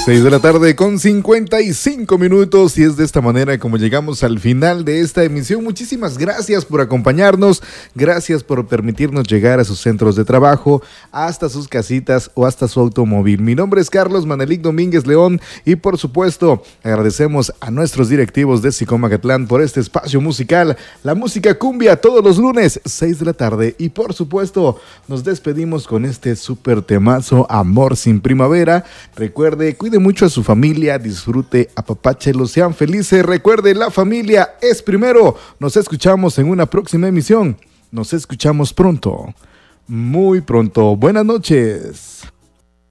6 de la tarde con 55 minutos y es de esta manera como llegamos al final de esta emisión. Muchísimas gracias por acompañarnos, gracias por permitirnos llegar a sus centros de trabajo, hasta sus casitas o hasta su automóvil. Mi nombre es Carlos Manelik Domínguez León y por supuesto agradecemos a nuestros directivos de Sicomacatlán por este espacio musical, la música cumbia todos los lunes 6 de la tarde y por supuesto nos despedimos con este súper temazo Amor sin Primavera. Recuerde, cuide mucho a su familia, disfrute, apapáchelos, sean felices. Recuerde, la familia es primero. Nos escuchamos en una próxima emisión. Nos escuchamos pronto, muy pronto. Buenas noches.